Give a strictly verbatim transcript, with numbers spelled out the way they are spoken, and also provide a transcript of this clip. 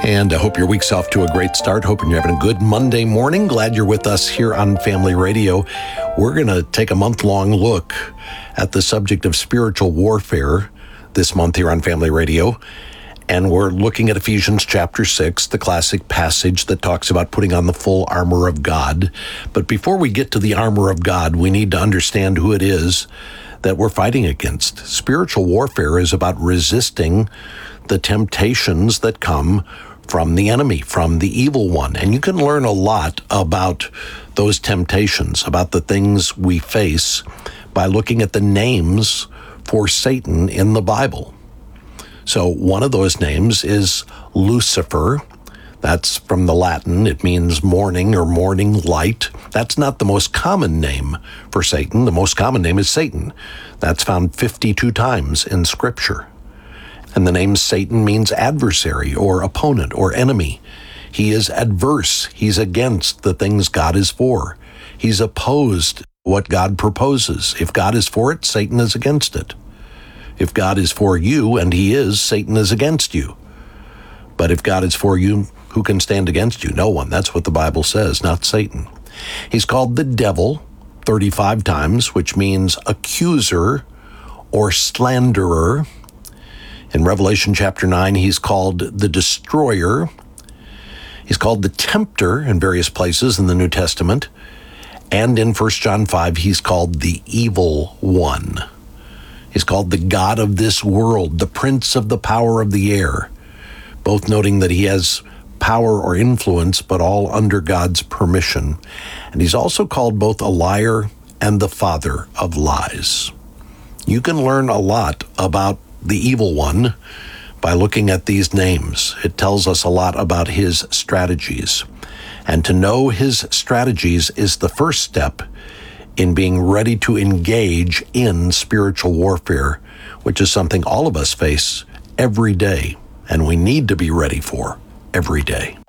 And I hope your week's off to a great start. Hoping you're having a good Monday morning. Glad you're with us here on Family Radio. We're going to take a month-long look at the subject of spiritual warfare this month here on Family Radio. And we're looking at Ephesians chapter six, the classic passage that talks about putting on the full armor of God. But before we get to the armor of God, we need to understand who it is that we're fighting against. Spiritual warfare is about resisting the temptations that come from the enemy, from the evil one. And you can learn a lot about those temptations, about the things we face, by looking at the names for Satan in the Bible. So one of those names is Lucifer. That's from the Latin. It means morning or morning light. That's not the most common name for Satan. The most common name is Satan. That's found fifty-two times in Scripture. And the name Satan means adversary or opponent or enemy. He is adverse. He's against the things God is for. He's opposed what God proposes. If God is for it, Satan is against it. If God is for you, and he is, Satan is against you. But if God is for you, who can stand against you? No one. That's what the Bible says, not Satan. He's called the devil thirty-five times, which means accuser or slanderer. In Revelation chapter nine, he's called the destroyer. He's called the tempter in various places in the New Testament. And in First John five, he's called the evil one. He's called the God of this world, the prince of the power of the air, both noting that he has power or influence, but all under God's permission. And he's also called both a liar and the father of lies. You can learn a lot about the evil one by looking at these names. It tells us a lot about his strategies. And to know his strategies is the first step in being ready to engage in spiritual warfare, which is something all of us face every day, and we need to be ready for every day.